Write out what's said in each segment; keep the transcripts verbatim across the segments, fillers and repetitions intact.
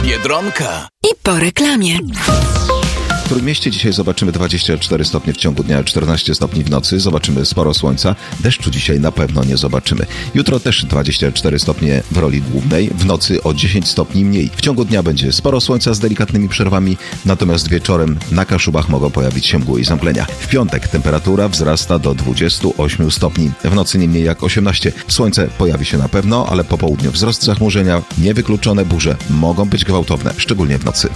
Biedronka. I po reklamie. W Trójmieście dzisiaj zobaczymy dwadzieścia cztery stopnie w ciągu dnia, czternaście stopni w nocy. Zobaczymy sporo słońca. Deszczu dzisiaj na pewno nie zobaczymy. Jutro też dwadzieścia cztery stopnie w roli głównej. W nocy o dziesięć stopni mniej. W ciągu dnia będzie sporo słońca z delikatnymi przerwami, natomiast wieczorem na Kaszubach mogą pojawić się mgły i zamglenia. W piątek temperatura wzrasta do dwudziestu ośmiu stopni. W nocy nie mniej jak osiemnaście. Słońce pojawi się na pewno, ale po południu wzrost zachmurzenia. Niewykluczone burze mogą być gwałtowne, szczególnie w nocy.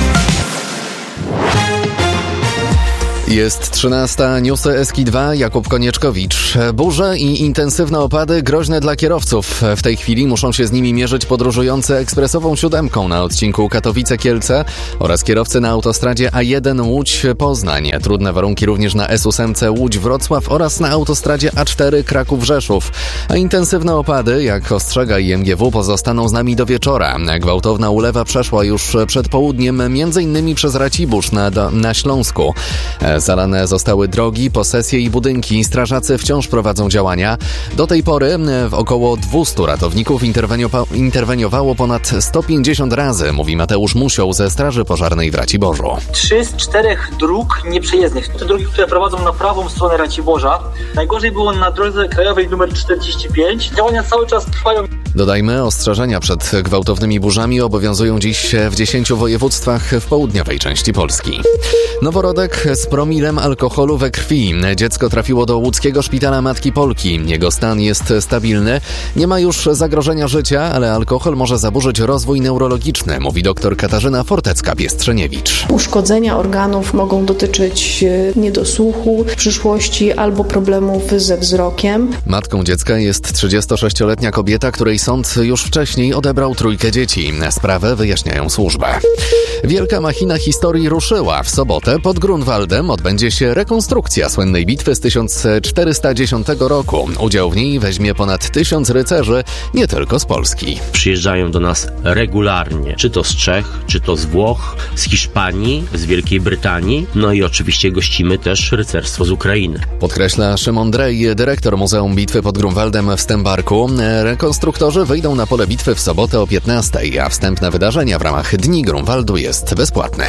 Jest trzynasta, newsy S K dwa, Jakub Konieczkowicz. Burze i intensywne opady groźne dla kierowców. W tej chwili muszą się z nimi mierzyć podróżujący ekspresową siódemką na odcinku Katowice-Kielce oraz kierowcy na autostradzie A jeden Łódź-Poznań. Trudne warunki również na S osiem Łódź-Wrocław oraz na autostradzie A cztery Kraków-Rzeszów. A intensywne opady, jak ostrzega I M G W, pozostaną z nami do wieczora. Gwałtowna ulewa przeszła już przed południem, m.in. przez Racibórz na, na Śląsku. Zalane zostały drogi, posesje i budynki. Strażacy wciąż prowadzą działania. Do tej pory około dwieście ratowników interweniowa- interweniowało ponad sto pięćdziesiąt razy, mówi Mateusz Musioł ze Straży Pożarnej w Raciborzu. Trzy z czterech dróg nieprzejezdnych. Te drogi, które prowadzą na prawą stronę Raciborza. Najgorzej było na drodze krajowej numer czterdzieści pięć. Działania cały czas trwają. Dodajmy, ostrzeżenia przed gwałtownymi burzami obowiązują dziś w dziesięciu województwach w południowej części Polski. Noworodek z promilem alkoholu we krwi. Dziecko trafiło do łódzkiego szpitala Matki Polki. Jego stan jest stabilny. Nie ma już zagrożenia życia, ale alkohol może zaburzyć rozwój neurologiczny, mówi dr Katarzyna Fortecka-Piestrzeniewicz. Uszkodzenia organów mogą dotyczyć niedosłuchu w przyszłości albo problemów ze wzrokiem. Matką dziecka jest trzydziestosześcioletnia kobieta, której sąd już wcześniej odebrał trójkę dzieci. Sprawę wyjaśniają służby. Wielka machina historii ruszyła. W sobotę pod Grunwaldem odbędzie się rekonstrukcja słynnej bitwy z tysiąc czterysta dziesiątego roku. Udział w niej weźmie ponad tysiąc rycerzy, nie tylko z Polski. Przyjeżdżają do nas regularnie, czy to z Czech, czy to z Włoch, z Hiszpanii, z Wielkiej Brytanii, no i oczywiście gościmy też rycerstwo z Ukrainy. Podkreśla Szymon Drej, dyrektor Muzeum Bitwy pod Grunwaldem w Stębarku. Rekonstruktorzy wyjdą na pole bitwy w sobotę o piętnastej, a wstępne wydarzenia w ramach Dni Grunwaldu jest bezpłatne.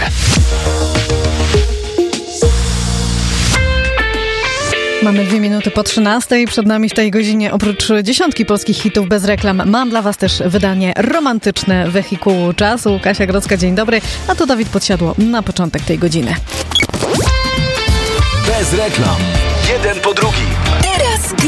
Mamy dwie minuty po trzynastej. Przed nami w tej godzinie oprócz dziesiątki polskich hitów bez reklam mam dla Was też wydanie romantyczne Wehikułu Czasu. Kasia Grodzka, dzień dobry, a to Dawid Podsiadło na początek tej godziny. Bez reklam. Jeden po drugim.